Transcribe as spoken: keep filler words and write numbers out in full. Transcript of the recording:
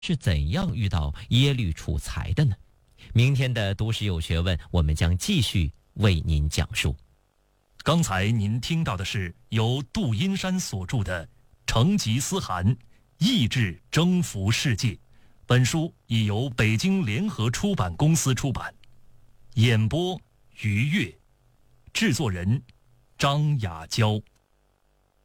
是怎样遇到耶律楚材的呢？明天的都市有学问，我们将继续为您讲述。 刚才您听到的是由杜阴山所著的《成吉思汗意志征服世界》，本书已由北京联合出版公司出版。演播于越，制作人张雅娇。